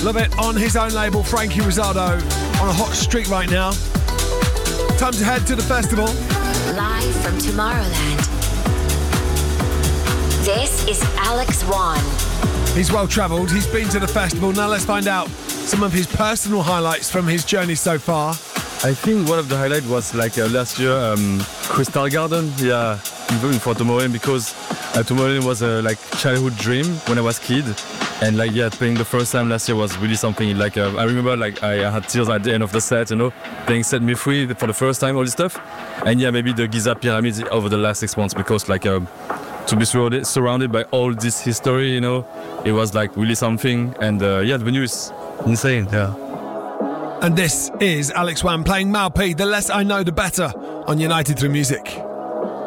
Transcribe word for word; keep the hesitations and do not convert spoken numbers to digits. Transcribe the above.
Love it on his own label, Frankie Rizardo, on a hot streak right now. Time to head to the festival. Live from Tomorrowland. This is Alex One. He's well travelled, he's been to the festival. Now let's find out some of his personal highlights from his journey so far. I think one of the highlights was like uh, last year, um, Crystal Garden, yeah, even for Tomorrowland, because uh, Tomorrowland was a like childhood dream when I was kid, and like yeah, playing the first time last year was really something. Like uh, I remember, like I had tears at the end of the set, you know, playing Set Me Free for the first time, all this stuff, and yeah, maybe the Giza pyramids over the last six months, because like uh, to be surrounded surrounded by all this history, you know, it was like really something, and uh, yeah, the venue is insane, yeah. And this is Alex One playing Mal P, The Less I Know The Better, on United Through Music.